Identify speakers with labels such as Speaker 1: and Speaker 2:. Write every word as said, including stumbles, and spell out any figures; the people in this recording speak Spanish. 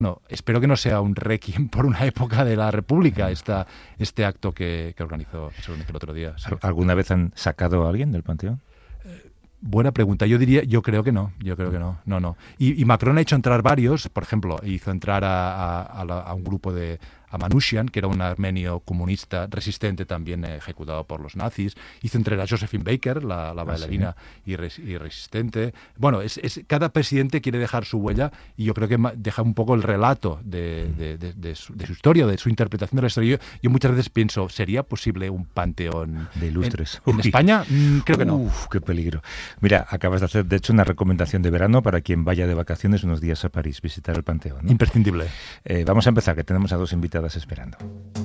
Speaker 1: No, espero que no sea un requiem por una época de la República esta, este acto que, que organizó, que se organizó el otro día. Sí.
Speaker 2: ¿Alguna vez han sacado a alguien del Panteón?
Speaker 1: Buena pregunta. Yo diría, yo creo que no. Yo creo que no. No, no. Y, y Macron ha hecho entrar varios. Por ejemplo, hizo entrar a, a, a, la, a un grupo de a Manushian, que era un armenio comunista resistente también eh, ejecutado por los nazis. Hizo entrar a Josephine Baker, la, la bailarina ¿Ah, sí? y, res, y resistente. Bueno, es, es, cada presidente quiere dejar su huella y yo creo que deja un poco el relato de, de, de, de, su, de su historia, de su interpretación de la historia. Yo, yo muchas veces pienso, ¿sería posible un panteón
Speaker 2: de ilustres
Speaker 1: en, en España? Mm, creo que no.
Speaker 2: Uf, qué peligro. Mira, acabas de hacer, de hecho, una recomendación de verano para quien vaya de vacaciones unos días a París, visitar el Panteón, ¿no?
Speaker 1: Imprescindible.
Speaker 2: Eh, vamos a empezar, que tenemos a dos invitadas esperando.